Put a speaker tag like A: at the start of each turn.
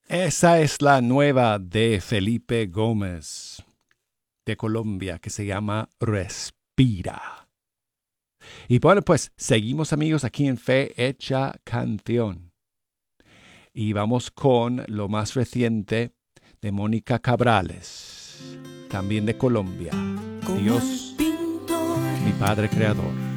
A: Esa es la nueva de Felipe Gómez, de Colombia, que se llama Respira. Y bueno, pues seguimos amigos aquí en Fe Hecha Canción. Y vamos con lo más reciente de Mónica Cabrales, también de Colombia.
B: Como el
A: Dios,
B: pintor
A: mi Padre Creador.